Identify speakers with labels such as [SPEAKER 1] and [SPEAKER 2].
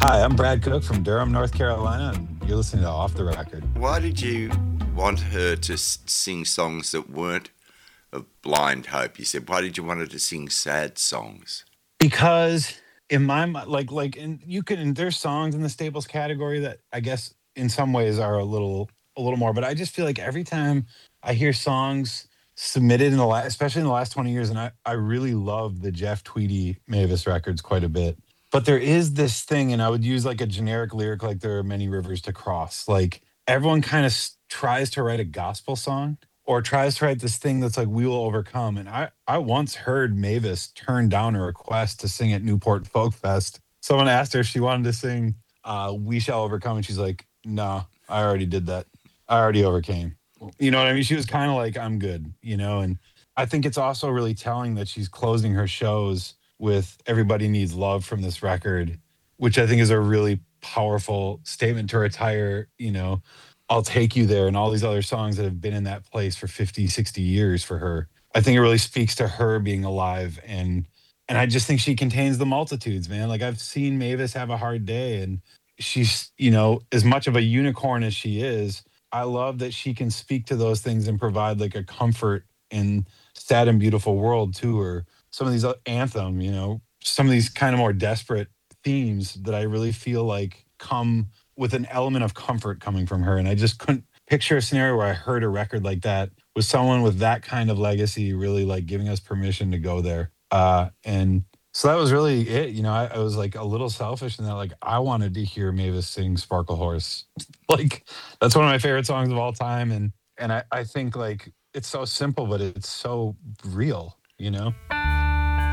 [SPEAKER 1] Hi, I'm Brad Cook from Durham, North Carolina, and you're listening to Off the Record.
[SPEAKER 2] Why did you want her to sing songs that weren't of blind hope? You said, why did you want her to sing sad songs?
[SPEAKER 1] Because in my mind, and you can, there's songs in the staples category that I guess in some ways are a little more, but I just feel like every time I hear songs submitted in the last, especially in the last 20 years, and I really love the Jeff Tweedy Mavis records quite a bit. But there is this thing, and I would use like a generic lyric like there are many rivers to cross. Like everyone kind of tries to write a gospel song or tries to write this thing that's like we will overcome. And I once heard Mavis turn down a request to sing at Newport Folk Fest. Someone asked her if she wanted to sing "We Shall Overcome," and she's like, "No, I already did that. I already overcame." You know what I mean? She was kind of like, "I'm good," you know. And I think it's also really telling that she's closing her shows with "Everybody Needs Love" from this record, which I think is a really powerful statement to retire, I'll Take You There and all these other songs that have been in that place for 50, 60 years for her. I think it really speaks to her being alive and I just think she contains the multitudes, man. Like I've seen Mavis have a hard day and she's, as much of a unicorn as she is, I love that she can speak to those things and provide like a comfort in sad and beautiful world to her. Some of these anthem, some of these kind of more desperate themes that I really feel like come with an element of comfort coming from her. And I just couldn't picture a scenario where I heard a record like that with someone with that kind of legacy really like giving us permission to go there. And so that was really it. I was like a little selfish in that like I wanted to hear Mavis sing Sparkle Horse. Like that's one of my favorite songs of all time. And I think like it's so simple, but it's so real, you know?